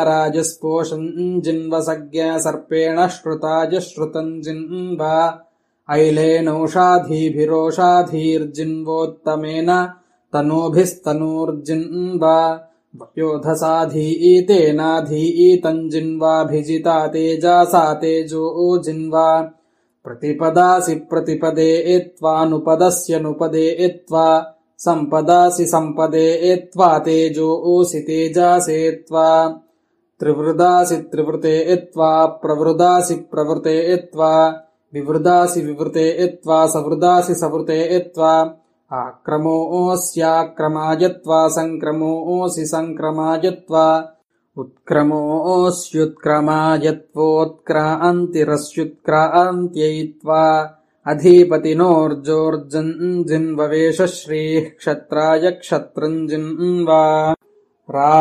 राजस्पोषम् जिन्वसज्ञ सर्पेण श्रुताजश्रुतम् जिन्वा ऐलेनौषाधीभिरोषाधीर्जिन्वोत्तमेन तनूभिस्तनूर्जिन्वा वयोधसाधीतेनाधीतम् जिन्वाभिजिता तेजासा तेजो जिन्वा प्रतिपदासि प्रतिपदे त्वानुपदस्य नुपदे त्वा सम्पदासि सम्पदे त्वा तेजोऽसि तेजासे त्वा त्रिवृदासि त्रिवृते त्वा प्रवृदासि प्रवृते त्वा विवृदासि विवृते त्वा सवृदासि सवृते त्वा आक्रमोऽस्याक्रमाय त्वा सङ्क्रमोऽसि सङ्क्रमाय त्वा उत्क्रमोऽस्युत्क्रमाय त्वोत्क्रान्तिरस्युत्क्रान्त्यै त्वा अधिपतिनोर्जोर्जन् जिन्ववेश श्रीः क्षत्राय क्षत्रम् जिन्वा